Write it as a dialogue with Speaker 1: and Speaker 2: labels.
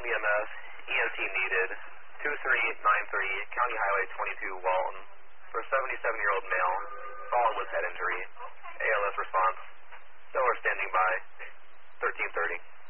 Speaker 1: Walton EMS, EMT needed, 2393, County Highway 22, Walton, for a 77-year-old male, fallen with head injury. ALS response. Miller standing by, 1330.